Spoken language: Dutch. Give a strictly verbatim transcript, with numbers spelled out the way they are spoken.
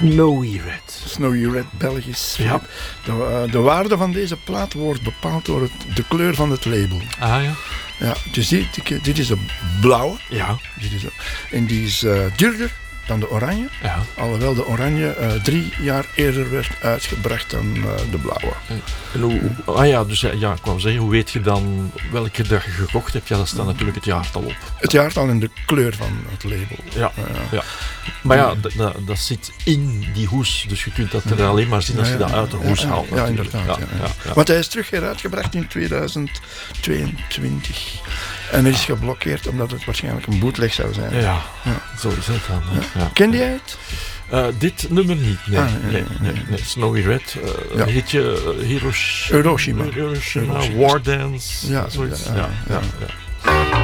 Snowy Red. Snowy Red, Belgisch. Ja. De, uh, de waarde van deze plaat wordt bepaald door het, de kleur van het label. Ah ja. Ja, je ziet, dit, dit is een blauwe. Ja. Dit is een, en die is uh, duurder dan de oranje. Ja. Alhoewel de oranje uh, drie jaar eerder werd uitgebracht dan uh, de blauwe. En hoe, ah ja, dus ja, ik wou zeggen, hoe weet je dan welke dag je gekocht hebt? Ja, daar staat natuurlijk het jaartal op. Het jaartal en de kleur van het label. Ja, uh, ja. Maar ja, d- d- dat zit in die hoes, dus je kunt dat er alleen maar zien als je dat uit de hoes ja, haalt. Ja, natuurlijk. inderdaad. Ja, Ja, ja. ja, ja. Want hij is terug heruitgebracht in tweeduizend tweeëntwintig. En hij is geblokkeerd omdat het waarschijnlijk een bootleg zou zijn. Ja, ja. Ja. Zo is het dan. Ja. Ja. Kende jij het? Uh, dit nummer niet, nee. Ah, nee, nee, nee, nee, nee. nee. Snowy Red, uh, Ja. heet je uh, Hirosh... Hiroshima. Hiroshima, Hiroshima. War Dance, Ja, zoiets. ja, Ja, ja, ja, ja. ja.